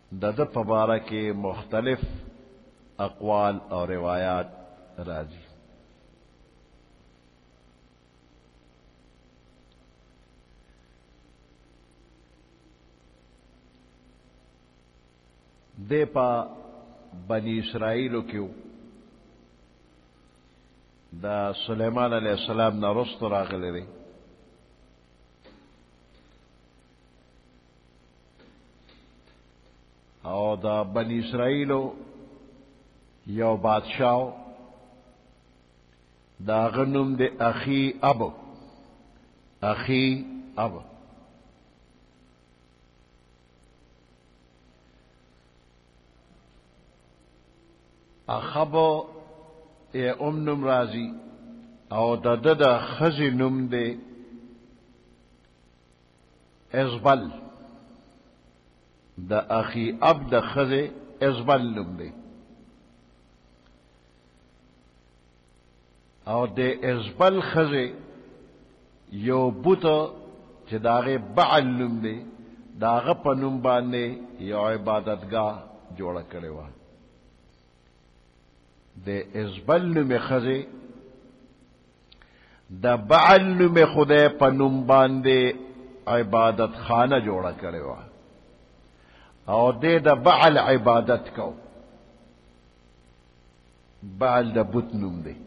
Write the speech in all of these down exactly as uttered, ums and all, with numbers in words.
د د په باره کې مختلف اقوال او روایات راځي. د په بنی اسرائیلو کې د سلیمان علیه السلام نه رستو راغلی دی. او د بنی اسرائیلو یو بادشاہ دا هغه نوم دی اخی اب. اخی اب اخبو ای ام نوم رازی او د د د خزی نوم دی ازبل. د اخی اب د خزی ازبل نوم دی او د ازبل خزی یو بوته چې داغه بعل نوم دی داغه په نوم باندې یو عبادتگاه جوړه کړې وه. د ازبل نوم خزی د بعل نوم خدای په نوم باندې عبادت خانه جوړه کړې وه او دې د بعل عبادت کو. بعل د بت نوم دی.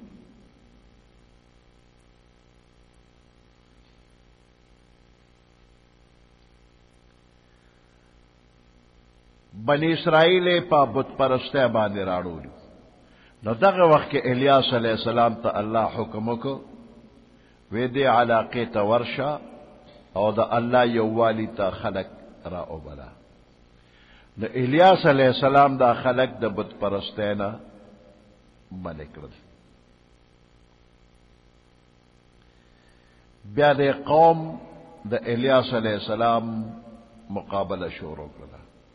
بنی اسرائیل په بت پرسته باندې راړولو. نو دغه وخت کې الیاس علیہ السلام ته الله حکم وکړ وې دې علاقې ته ورشه او د الله یووالي ته خلق را وبله. نو الیاس علیہ السلام دا خلق د بت پرسته نه منع کړل. بیا د قوم د الیاس علیہ السلام مقابله شروع کړه.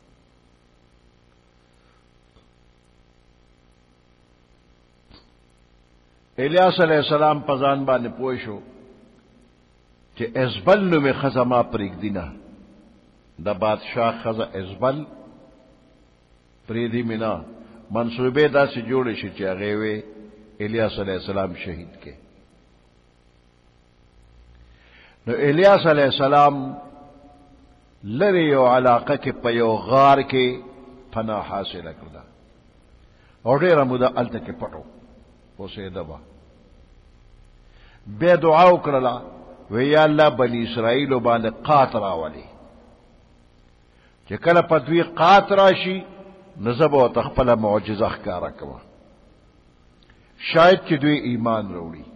الیاس علیہ السلام په ځان باندې پوه شو چې ازبل نومې ښځه ما پرېږدي نه. د بادشاہ ښځه ازبل پرېږدي مې نه. منصوبې داسې جوړې شي چې هغې وې الیاس علیہ السلام شهید کې. نو الیاس علیہ السلام لرې یو علاقه کې په یو غار کې پناه حاصله کړه او ډېره موده هلته کې پټ و اوسېده به. بیا دعا وکړله وی یا الله بني اسرائیلو باندې قات راولي چې کله په دوی قات راشي نو زه به ورته خپله معجزه ښکاره کوم شاید چې دوی ایمان راوړي.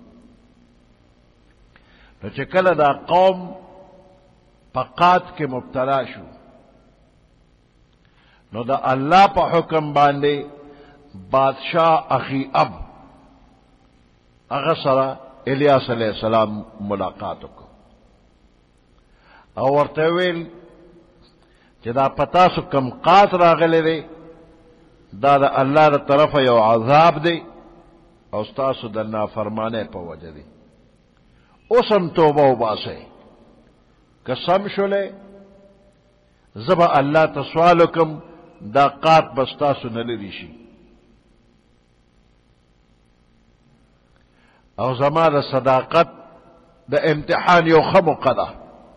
نو چې کله دا قوم په قات کې مبتلا شو نو د الله په حکم باندې بادشاہ اخی اب هغه سره الیاس علیہ السلام ملاقات وکړو او ورته ویل چې دا پتاسو کم قات راغلی دی دا د الله د طرفه یو عذاب دی او ستاسو د نافرمانۍ په وجه دی. اوس هم توبه وباسئ. که سم شولې زه به الله ته سوال وکړم دا قات به ستاسو نه لرې شي او زما د صداقت د امتحان یو ښه موقع ده.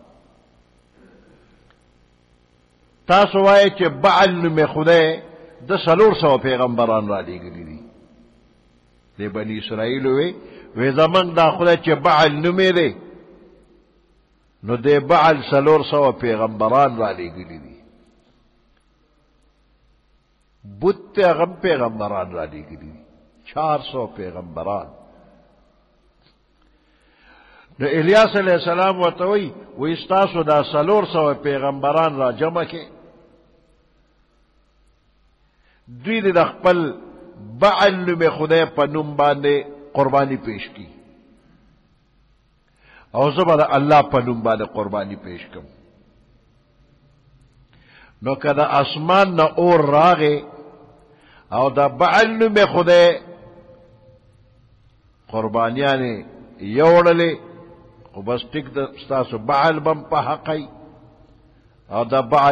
تاسو وایئ چې بعل نومې خدای د څلور سوه پیغمبران را لېږلي دي. د بني اسرائیلو وی وی زمونږ دا خدای چې بعل نومې دی نو د بعل څلور سوه پیغمبران را لېږلي دي. بت ته هغه پیغمبران را لېږلي دي چار سوه پیغمبران. نو الیاس علیہ السلام ورته وی وی ستاسو دا څلور سوه پیغمبران را جمع کې دوی دې د خپل بعل نومې خدای په نوم باندې قربانی پیش کی او زه به د الله په نوم باندې قربانی پیش کړم. نو که د اسمان نه اور راغې او د بعل نومې خدای قربانیانې یوړلې خو بس ټیک د ستاسو بعل بم په حقی او د بعل